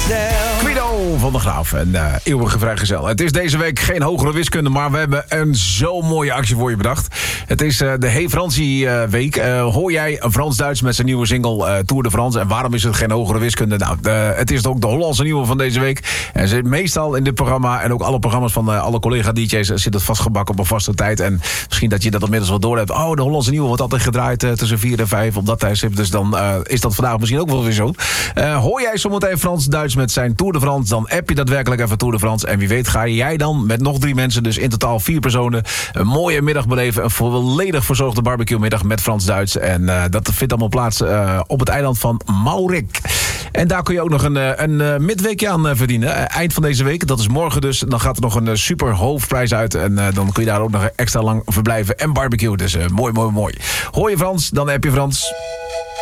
Guido van der Graaf en eeuwige vrijgezel. Het is deze week geen hogere wiskunde, maar we hebben een zo mooie actie voor je bedacht. Het is de Hey Fransie week. Hoor jij Frans-Duits met zijn nieuwe single Tour de France? En waarom is het geen hogere wiskunde? Nou, het is ook de Hollandse nieuwe van deze week. En zit meestal in dit programma en ook alle programma's van alle collega-dj's zit het vastgebakken op een vaste tijd. En misschien dat je dat inmiddels wel door hebt. Oh, de Hollandse nieuwe wordt altijd gedraaid tussen 4 en 5 op dat tijdstip. Dus dan is dat vandaag misschien ook wel weer zo. Hoor jij zometeen Frans-Duits met zijn Tour de France, dan app je daadwerkelijk even Tour de France. En wie weet ga jij dan met nog 3 mensen, dus in totaal 4 personen, een mooie middag beleven. Een volledig verzorgde barbecue-middag met Frans-Duits. En dat vindt allemaal plaats op het eiland van Maurik. En daar kun je ook nog een midweekje aan verdienen. Eind van deze week, dat is morgen dus. Dan gaat er nog een super hoofdprijs uit. En dan kun je daar ook nog extra lang verblijven en barbecue. Dus mooi. Hoor je Frans, dan app je Frans.